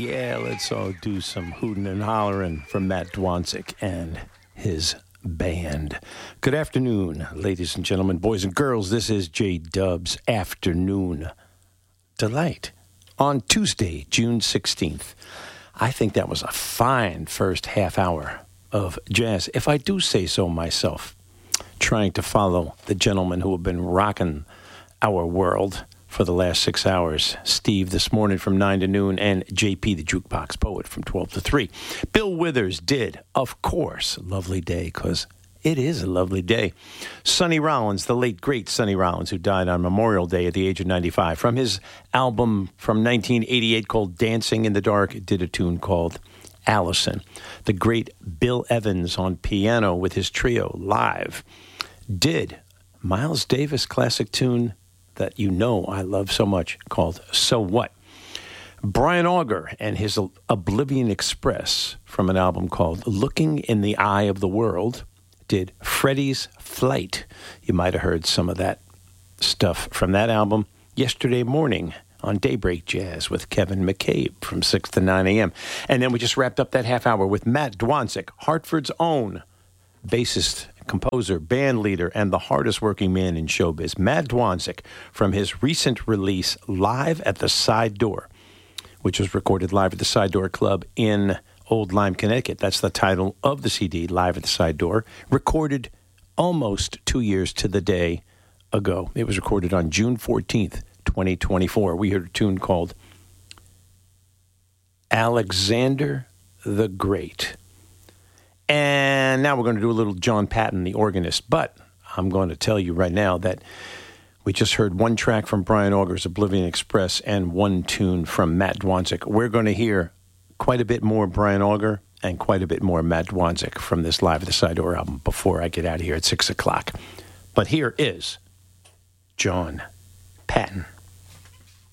Yeah, let's all do some hooting and hollering from Matt Dwanczyk and his band. Good afternoon, ladies and gentlemen, boys and girls. This is J-Dub's Afternoon Delight on Tuesday, June 16th. I think that was a fine first half hour of jazz, if I do say so myself, trying to follow the gentlemen who have been rocking our world for the last 6 hours. Steve this morning from 9 to noon, and JP, the Jukebox Poet, from 12 to 3. Bill Withers did, of course, Lovely Day, because it is a lovely day. Sonny Rollins, the late, great Sonny Rollins, who died on Memorial Day at the age of 95. From his album from 1988 called Dancing in the Dark, did a tune called Allison. The great Bill Evans on piano with his trio live did Miles Davis classic tune that you know I love so much called So What. Brian Auger and his Oblivion Express from an album called Looking in the Eye of the World did Freddie's Flight. You might have heard some of that stuff from that album yesterday morning on Daybreak Jazz with Kevin McCabe from 6 to 9 a.m. And then we just wrapped up that half hour with Matt Dwanczyk, Hartford's own bassist, composer, band leader, and the hardest working man in showbiz. Matt Dwanczyk from his recent release, Live at the Side Door, which was recorded live at the Side Door Club in Old Lyme, Connecticut. That's the title of the CD, Live at the Side Door, recorded almost 2 years to the day ago. It was recorded on June 14th, 2024. We heard a tune called Alexander the Great. And now we're going to do a little John Patton, the organist. But I'm going to tell you right now that we just heard one track from Brian Auger's Oblivion Express and one tune from Matt Dwanczyk. We're going to hear quite a bit more Brian Auger and quite a bit more Matt Dwanczyk from this Live at the Side Door album before I get out of here at 6 o'clock. But here is John Patton.